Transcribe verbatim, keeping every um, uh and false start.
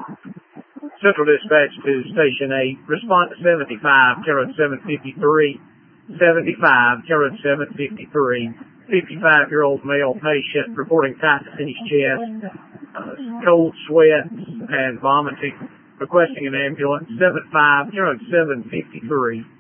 Central Dispatch to Station eight. Respond to seventy-five, code seven fifty-three. seventy-five, code seven fifty-three. fifty-five-year-old male patient reporting tightness in his chest, uh, cold sweats, and vomiting. Requesting an ambulance. seventy-five, code seven fifty-three.